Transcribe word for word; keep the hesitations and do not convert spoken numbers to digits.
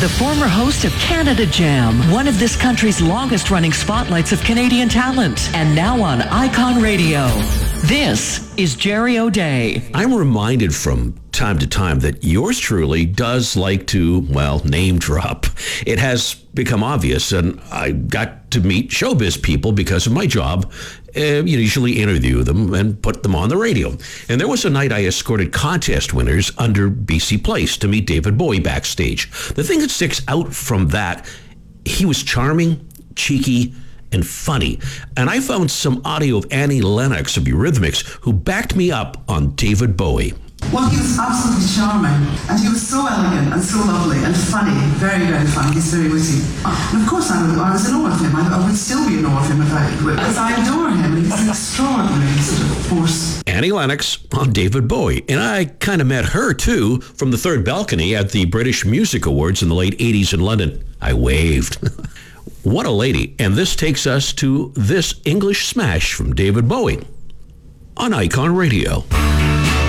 the former host of Canada Jam, one of this country's longest-running spotlights of Canadian talent, and now on Icon Radio. This is Jerry O'Day. I'm reminded from time to time that yours truly does like to, well, name drop. It has become obvious, and I got to meet showbiz people because of my job. Uh, you usually interview them and put them on the radio. And there was a night I escorted contest winners under B C Place to meet David Bowie backstage. The thing that sticks out from that, he was charming, cheeky, and funny. And I found some audio of Annie Lennox of Eurythmics who backed me up on David Bowie. Well, he was absolutely charming, and he was so elegant and so lovely and funny, very, very funny. He's very witty. And of course, I, would, I was in awe of him. I, I would still be in awe of him if I, because I adore him, and he's an extraordinary sort of force. Annie Lennox on David Bowie. And I kind of met her, too, from the third balcony at the British Music Awards in the late eighties in London. I waved. What a lady. And this takes us to this English smash from David Bowie on Icon Radio.